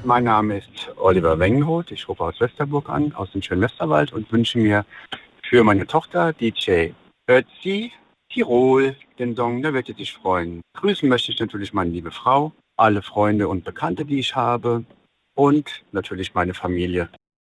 Mein Name ist Oliver Wengenroth. Ich rufe aus Westerburg an, aus dem schönen Westerwald und wünsche mir für meine Tochter DJ Ötzi Tirol den Song, der wird sie sich freuen. Grüßen möchte ich natürlich meine liebe Frau, alle Freunde und Bekannte, die ich habe und natürlich meine Familie.